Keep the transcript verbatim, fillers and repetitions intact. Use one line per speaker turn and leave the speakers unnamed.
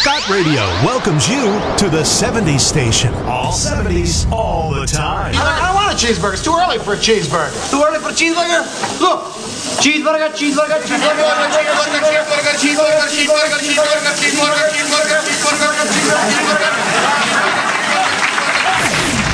Scott Radio welcomes you to the seventies station. All seventies, all the time.
I don't want a cheeseburger. It's too early for a cheeseburger.
Too early for a cheeseburger? Look, cheeseburger, cheeseburger, cheeseburger, cheeseburger, cheeseburger, cheeseburger, cheeseburger, cheeseburger, cheeseburger.